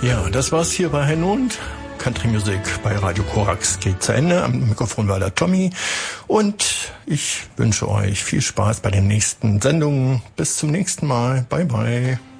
Ja, das war's hier bei Hen und Country Music bei Radio Korax geht zu Ende. Am Mikrofon war der Tommy und ich wünsche euch viel Spaß bei den nächsten Sendungen. Bis zum nächsten Mal. Bye, bye.